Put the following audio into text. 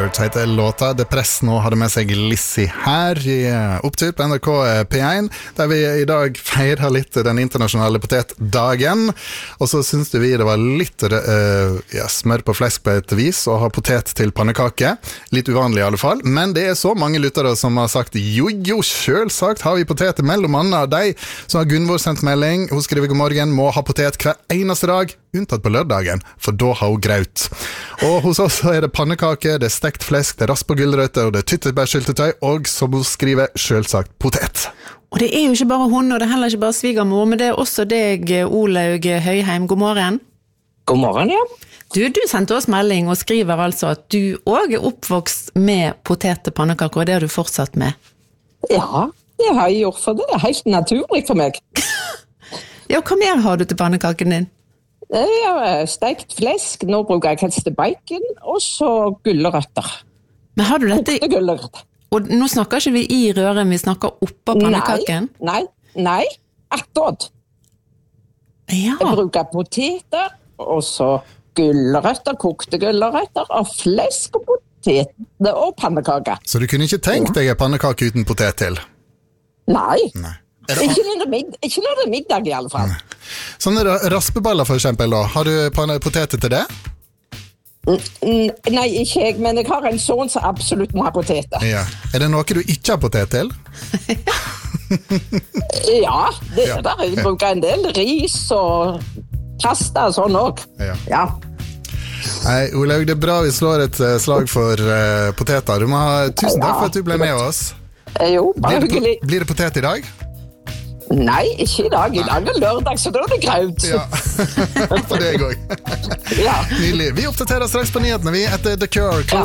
T-shirt heter låta. Depress nå hadde med seg Lissi her i opptur på NRK P1, der vi i dag feirer litt den internasjonale potetdagen. Og så synes vi det var litt smør på flesk på et vis å ha potet til pannekake. Litt uvanlig i alle fall, men det så mange lyttere som har sagt jo, selvsagt har vi potet mellom annet. De som har Gunvor sendt melding, hun skriver god morgen, må ha potet hver eneste dag, unntatt på lørdagen, for da har hun graut. Og hos oss det pannekake, det stekt flesk, det rasp og gulrøtter, og det tyttebærsyltetøy, og som hun skriver, selvsagt potet. Og det jo ikke bare hun, og det heller ikke bare svigermor, men det også deg, Olaug Høyheim. God morgen. God morgen, ja. Du sendte oss melding og skriver altså at du også oppvokst med potet til pannekaker, og det har du fortsatt med. Ja, det har jeg gjort, for det helt naturlig for meg. Ja, hva mer har du til pannekaken din? Stekt flesk, nå bruker jeg helst bacon, og så gulrøtter. Men har du dette? Kokte gulrøtter. Og nå snakker ikke vi i røren, vi snakker oppå pannekaken? Nei, attåt. Ja. Jeg bruker poteter, og så gulrøtter, kokte gulrøtter, og flesk og poteter og pannekaker. Så du kunne ikke tenkt deg en pannekake uten potet til? Nei. Ikke når det middag i alle fall. Sånne raspeballer for eksempel da, har du poteter til det? Nei, ikke jeg, men jeg har en sånn som absolutt må ha poteter. Ja. Det noe du ikke har potet til? Ja, det der. Jeg bruker en del ris og pasta og sånn også. Ja. Nei, Olaug, det bra vi slår et slag for poteter. Tusen takk for at du ble med oss. Jo, bare hyggelig. Blir det potet i dag? Nei, ikke i dag. I dag lørdag, så da det graut. Ja, for det også. Ja. Nydelig. Vi oppdaterer straks på nyhetene, vi etter The Cure.